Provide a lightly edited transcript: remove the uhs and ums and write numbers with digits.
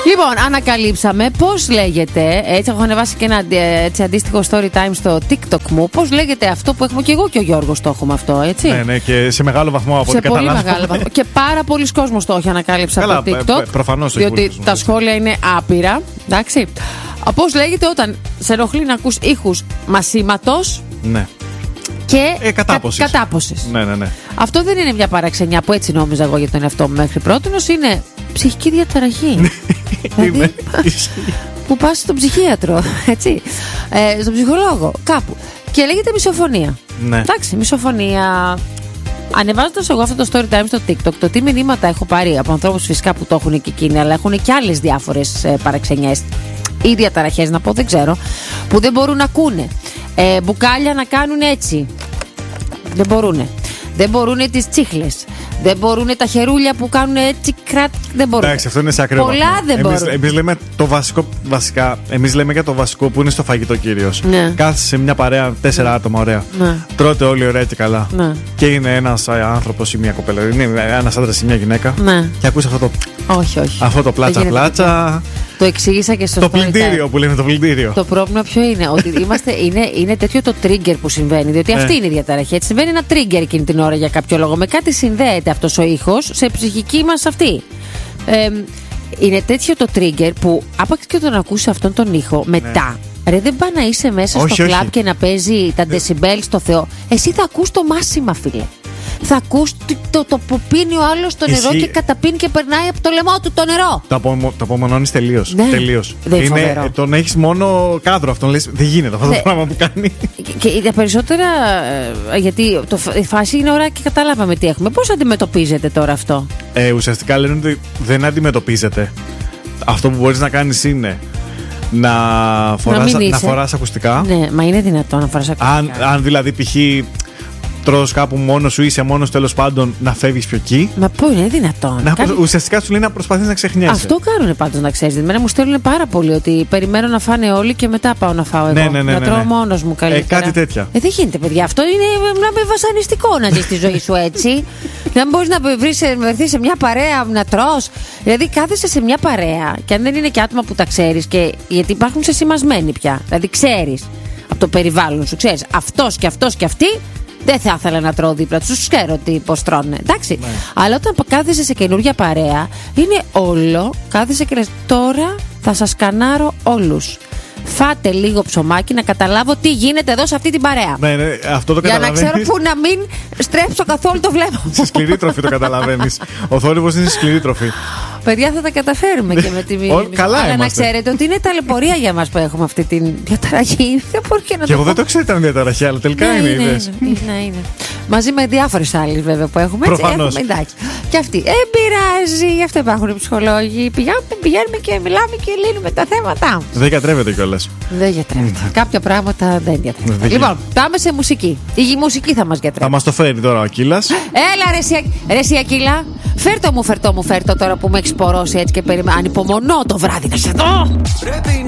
Λοιπόν, ανακαλύψαμε πώς λέγεται. Έτσι, έχω ανεβάσει και ένα αντίστοιχο story time στο TikTok μου. Πώς λέγεται αυτό που έχουμε και εγώ και ο Γιώργος το έχουμε αυτό, έτσι. Ναι, και σε μεγάλο βαθμό από ό,τι καταλάβαμε. Σε πολύ μεγάλο βαθμό. Και πάρα πολλοί κόσμος το έχει ανακάλυψει από το TikTok. Προφανώς. Διότι τα σχόλια είναι άπειρα. Εντάξει. Πώς λέγεται όταν σε ενοχλεί να ακούς ήχους μασήματος. Ναι. Και κατάποσης. Ναι. Αυτό δεν είναι μια παραξενιά που έτσι νόμιζα εγώ για τον εαυτό μου μέχρι πρότινος. Είναι ψυχική διαταραχή. Δηλαδή, που πας στον ψυχίατρο, έτσι, στον ψυχολόγο, κάπου. Και λέγεται μισοφωνία. Ναι. Εντάξει, μισοφωνία. Ανεβάζοντας εγώ αυτό το story time στο TikTok, το τι μηνύματα έχω πάρει από ανθρώπους φυσικά που το έχουν και εκείνοι, αλλά έχουν και άλλες διάφορες παραξενιές ή διαταραχές, να πω, δεν ξέρω, που δεν μπορούν να ακούνε. Μπουκάλια να κάνουν έτσι. Δεν μπορούνε. Δεν μπορούνε τις τσίχλες. Δεν μπορούνε τα χερούλια που κάνουν έτσι κράτ. Δεν μπορούν. Εντάξει, αυτό είναι σε ακραίο. Πολλά δεν μπορούν. Εμείς λέμε το βασικό, βασικά. Εμείς λέμε για το βασικό που είναι στο φαγητό κυρίως. Ναι. Κάθεσαι σε μια παρέα, 4 άτομα, ωραία. Ναι. Τρώτε όλοι ωραία και καλά. Ναι. Και είναι ένας άνθρωπος ή μια κοπέλα. Είναι ένας άντρας ή μια γυναίκα. Ναι. Και ακούς αυτό το. Όχι. Αυτό το πλάτσα. Το εξήγησα και στο το πλυντήριο που λένε το πλυντήριο. Το πρόβλημα ποιο είναι? Ότι είναι τέτοιο το trigger που συμβαίνει. Διότι αυτή είναι η διαταραχή. Έτσι, συμβαίνει ένα trigger εκείνη την ώρα για κάποιο λόγο. Με κάτι συνδέεται αυτός ο ήχος σε ψυχική μας αυτή. Είναι τέτοιο το trigger που άπαξ και τον ακούσει αυτόν τον ήχο μετά. Ρε, δεν πάει να είσαι μέσα στο κλαμπ και να παίζει τα decibel στο Θεό. Εσύ θα ακούς το μάσιμα, φίλε. Θα ακούς το που πίνει ο άλλος το νερό και καταπίνει και περνάει από το λαιμό του το νερό. Το απομονώνεις τελείως. Ναι. Τελείως. Δεν είναι, τον έχεις μόνο κάδρο αυτόν. Λες, δεν γίνεται αυτό το πράγμα που κάνει. Και τα περισσότερα. Γιατί η φάση είναι ωραία και καταλάβαμε τι έχουμε. Πώς αντιμετωπίζετε τώρα αυτό? Ουσιαστικά λένε ότι δεν αντιμετωπίζεται. Αυτό που μπορείς να κάνεις είναι να φοράς ακουστικά. Ναι, μα είναι δυνατόν να φοράς ακουστικά. Αν δηλαδή π.χ. τρως κάπου μόνος σου, είσαι μόνος, τέλος πάντων, να φεύγεις πιο εκεί. Μα πού είναι δυνατόν? Ουσιαστικά σου λέει να προσπαθείς να ξεχνιέσαι. Αυτό κάνουν πάντως, να ξέρεις. Εμένα μου στέλνουν πάρα πολύ ότι περιμένω να φάνε όλοι και μετά πάω να φάω εγώ. Ναι. Να τρώω μόνος μου καλύτερα. Κάτι τέτοια. Δεν γίνεται, παιδιά. Αυτό είναι βασανιστικό να ζεις τη ζωή σου έτσι. Να μην μπορείς να βρεθείς σε μια παρέα να τρως. Δηλαδή κάθεσαι σε μια παρέα και αν δεν είναι και άτομα που τα ξέρεις, γιατί υπάρχουν ξεσημασμένοι πια. Δηλαδή ξέρεις από το περιβάλλον σου, ξέρεις αυτός και αυτός και αυτή. Δεν θα ήθελα να τρώω δίπλα τους, ξέρω πώς τρώνε. Εντάξει. Ναι. Αλλά όταν κάθεσαι σε καινούργια παρέα, είναι όλο. Κάθεσαι και λες, τώρα θα σας σκανάρω όλους. Φάτε λίγο ψωμάκι να καταλάβω τι γίνεται εδώ σε αυτή την παρέα. Ναι, αυτό το καταλαβαίνεις. Για να ξέρω πού να μην στρέψω καθόλου το βλέμμα μου. Στη σκληρή τροφή το καταλαβαίνεις. Ο θόρυβος είναι στη σκληρή τροφή. Παιδιά, θα τα καταφέρουμε και με τη καλά αλλά είμαστε. να ξέρετε ότι είναι ταλαιπωρία για μας που έχουμε αυτή την διαταραχή. Δεν μπορεί και να και εγώ δεν το ξέρω ήταν διαταραχή, αλλά τελικά είναι. Είναι. Μαζί με διάφορες άλλες βέβαια που έχουμε. Προφανώς. Εντάξει. Και αυτή. Πειράζει, γι' αυτό υπάρχουν οι ψυχολόγοι. Πηγαίνουμε και μιλάμε και λύνουμε τα θέματα. Δεν γιατρεύεται κιόλας. Δεν γιατρεύεται. Κάποια πράγματα δεν γιατρεύεται. Λοιπόν, πάμε σε μουσική. Η μουσική θα μας γιατρεύει. Θα μας το φέρει τώρα ο Ακύλας. Έλα, ρε εσύ Ακύλα. Φέρτο μου τώρα που με έχεις πορώσει έτσι και ανυπομονώ το βράδυ να σε δω. Πρέπει